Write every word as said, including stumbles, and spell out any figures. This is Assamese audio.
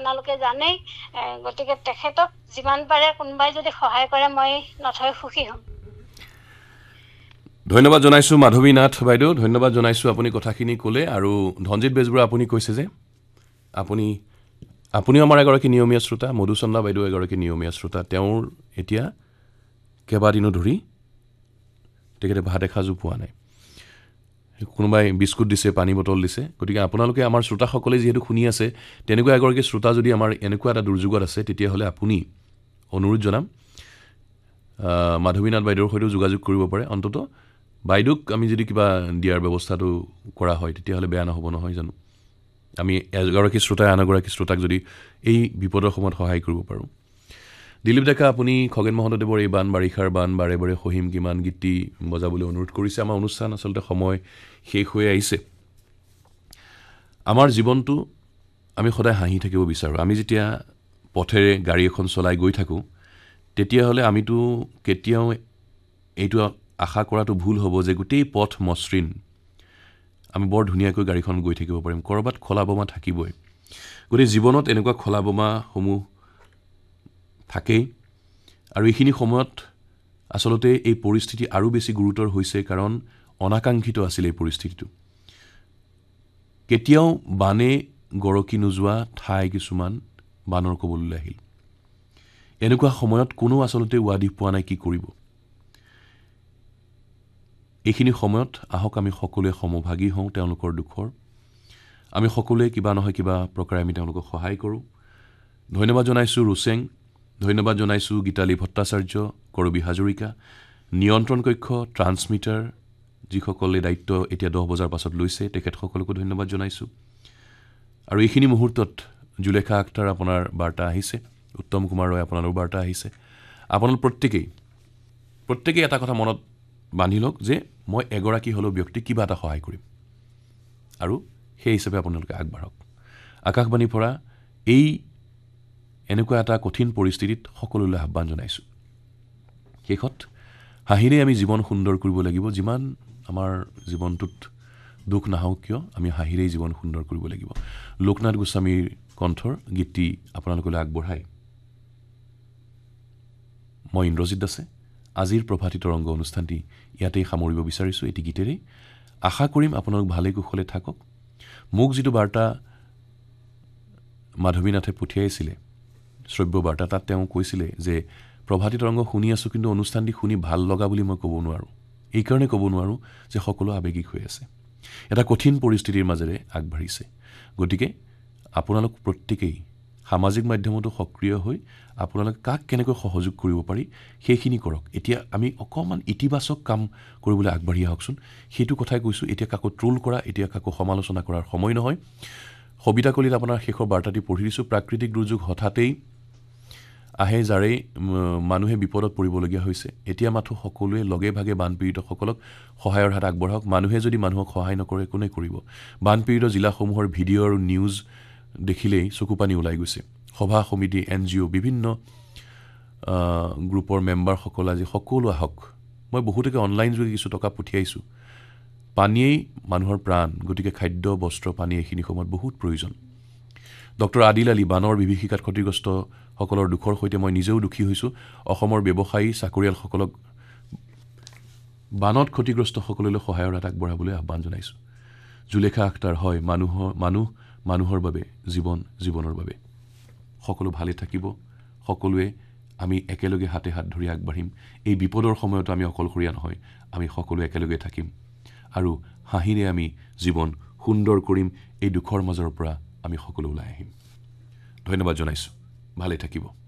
আপোনালোকে জানেই গতিকে তেখেতক যিমান পাৰে কোনোবাই যদি সহায় কৰে মই নথৈ সুখী হ'ম ধন্যবাদ জনাইছো মাধৱী নাথ বাইদেউ ধন্যবাদ জনাইছো আপুনি কথাখিনি ক'লে আৰু ধনজিত বেজবৰুৱা আপুনি কৈছে যে আপুনি আপুনিও আমাৰ এগৰাকী নিয়মীয়া শ্ৰোতা মধুচন্দ্ৰা বাইদেউ এগৰাকী নিয়মীয়া শ্ৰোতা তেওঁৰ এতিয়া কেইবাদিনো ধৰি তেখেতে ভাত এসাঁজো পোৱা নাই কোনোবাই বিস্কুট দিছে পানী বটল দিছে গতিকে আপোনালোকে আমাৰ শ্ৰোতাসকলে যিহেতু শুনি আছে তেনেকুৱা এগৰাকী শ্ৰোতা যদি আমাৰ এনেকুৱা এটা দুৰ্যোগত আছে তেতিয়াহ'লে আপুনি অনুৰোধ জনাম মাধৱী নাথ বাইদেউৰ সৈতে যোগাযোগ কৰিব পাৰে অন্তত বাইদেউক আমি যদি কিবা দিয়াৰ ব্যৱস্থাটো কৰা হয় তেতিয়াহ'লে বেয়া নহ'ব নহয় জানো আমি এগৰাকী শ্ৰোতাই আন এগৰাকী শ্ৰোতাক যদি এই বিপদৰ সময়ত সহায় কৰিব পাৰোঁ দিলীপ ডেকা আপুনি খগেন মহন্তদেৱৰ এই বান বাৰিষাৰ বান বাৰে বাৰে সহিম কিমান গীতি বজাবলৈ অনুৰোধ কৰিছে আমাৰ অনুষ্ঠান আচলতে সময় শেষ হৈ আহিছে আমাৰ জীৱনটো আমি সদায় হাঁহি থাকিব বিচাৰোঁ আমি যেতিয়া পথেৰে গাড়ী এখন চলাই গৈ থাকোঁ তেতিয়াহ'লে আমিতো কেতিয়াও এইটো আশা কৰাটো ভুল হ'ব যে গোটেই পথ মসৃণ আমি বৰ ধুনীয়াকৈ গাড়ীখন গৈ থাকিব পাৰিম ক'ৰবাত খলা বোমা থাকিবই গতিকে জীৱনত এনেকুৱা খলা বোমাসমূহ থাকেই আৰু এইখিনি সময়ত আচলতে এই পৰিস্থিতি আৰু বেছি গুৰুতৰ হৈছে কাৰণ অনাকাংক্ষিত আছিল এই পৰিস্থিতিটো কেতিয়াও বানে গৰকি নোযোৱা ঠাই কিছুমান বানৰ কবললৈ আহিল এনেকুৱা সময়ত কোনো আচলতে ৱাদি পোৱা নাই কি কৰিব এইখিনি সময়ত আহক আমি সকলোৱে সমভাগী হওঁ তেওঁলোকৰ দুখৰ আমি সকলোৱে কিবা নহয় কিবা প্ৰকাৰে আমি তেওঁলোকক সহায় কৰোঁ ধন্যবাদ জনাইছোঁ ৰুচেং ধন্যবাদ জনাইছোঁ গীতালী ভট্টাচাৰ্য কৰবী হাজৰিকা নিয়ন্ত্ৰণ কক্ষ ট্ৰান্সমিটাৰ যিসকলে দায়িত্ব এতিয়া দহ বজাৰ পাছত লৈছে তেখেতসকলকো ধন্যবাদ জনাইছোঁ আৰু এইখিনি মুহূৰ্তত জুলেখা আক্তাৰ আপোনাৰ বাৰ্তা আহিছে উত্তম কুমাৰ ৰয় আপোনাৰো বাৰ্তা আহিছে আপোনালোক প্ৰত্যেকেই প্ৰত্যেকেই এটা কথা মনত বান্ধি লওক যে মই এগৰাকী হ'লেও ব্যক্তি কিবা এটা সহায় কৰিম আৰু সেই হিচাপে আপোনালোকে আগবাঢ়ক আকাশবাণীৰ পৰা এই এনেকুৱা এটা কঠিন পৰিস্থিতিত সকলোলৈ আহ্বান জনাইছোঁ শেষত হাঁহিৰে আমি জীৱন সুন্দৰ কৰিব লাগিব যিমান আমাৰ জীৱনটোত দুখ নাহক কিয় আমি হাঁহিৰেই জীৱন সুন্দৰ কৰিব লাগিব লোকনাথ গোস্বামীৰ কণ্ঠৰ গীতটি আপোনালোকলৈ আগবঢ়াই মই ইন্দ্ৰজিৎ দাসে আজিৰ প্ৰভাতী তৰংগ অনুষ্ঠানটি ইয়াতেই সামৰিব বিচাৰিছোঁ এটি গীতেৰেই আশা কৰিম আপোনালোক ভালে কুশলে থাকক মোক যিটো বাৰ্তা মাধৱী নাথে পঠিয়াইছিলে শ্ৰব্য বাৰ্তা তাত তেওঁ কৈছিলে যে প্ৰভাতী তৰংগ শুনি আছোঁ কিন্তু অনুষ্ঠানটি শুনি ভাল লগা বুলি মই ক'ব নোৱাৰোঁ এইকাৰণে ক'ব নোৱাৰোঁ যে সকলো আৱেগিক হৈ আছে এটা কঠিন পৰিস্থিতিৰ মাজেৰে আগবাঢ়িছে গতিকে আপোনালোক প্ৰত্যেকেই সামাজিক মাধ্যমতো সক্ৰিয় হৈ আপোনালোকে কাক কেনেকৈ সহযোগ কৰিব পাৰি সেইখিনি কৰক এতিয়া আমি অকণমান ইতিবাচক কাম কৰিবলৈ আগবাঢ়ি আহকচোন সেইটো কথাই কৈছোঁ এতিয়া কাকো ট্ৰোল কৰা এতিয়া কাকো সমালোচনা কৰাৰ সময় নহয় সবিতা কলিত আপোনাৰ শেষৰ বাৰ্তাটি পঢ়ি দিছোঁ প্ৰাকৃতিক দুৰ্যোগ হঠাতেই আহে যাৰে মানুহে বিপদত পৰিবলগীয়া হৈছে এতিয়া মাথো সকলোৱে লগে ভাগে বানপীড়িতসকলক সহায়ৰ হাত আগবঢ়াওক মানুহে যদি মানুহক সহায় নকৰে কোনে কৰিব বানপীড়িত জিলাসমূহৰ ভিডিঅ' আৰু নিউজ দেখিলেই চকুপানী ওলাই গৈছে সভা সমিতি এন জি অ' বিভিন্ন গ্ৰুপৰ মেম্বাৰসকল আজি সকলো আহক মই বহুতকে অনলাইন যোগে কিছু টকা পঠিয়াইছোঁ পানীয়েই মানুহৰ প্ৰাণ গতিকে খাদ্য বস্ত্ৰ পানী এইখিনি সময়ত বহুত প্ৰয়োজন ডক্টৰ আদিল আলী বানৰ বিভীষিকাত ক্ষতিগ্ৰস্তসকলৰ দুখৰ সৈতে মই নিজেও দুখী হৈছোঁ অসমৰ ব্যৱসায়ী চাকৰিয়ালসকলক বানত ক্ষতিগ্ৰস্তসকললৈ সহায়ৰ হাত আগবঢ়াবলৈ আহ্বান জনাইছোঁ জুলেখা আক্তাৰ হয় মানুহৰ মানুহ মানুহৰ বাবে জীৱন জীৱনৰ বাবে সকলো ভালে থাকিব সকলোৱে আমি একেলগে হাতে হাত ধৰি আগবাঢ়িম এই বিপদৰ সময়তো আমি অকলশৰীয়া নহয় আমি সকলো একেলগে থাকিম আৰু হাঁহিৰে আমি জীৱন সুন্দৰ কৰিম এই দুখৰ মাজৰ পৰা আমি সকলো ওলাই আহিম ধন্যবাদ জনাইছোঁ ভালে থাকিব